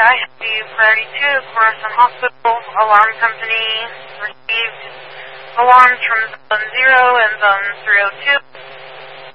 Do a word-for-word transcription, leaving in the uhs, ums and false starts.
I have you priority two, Coruscant Hospital, alarm company, received alarms from zone zero and zone three oh two.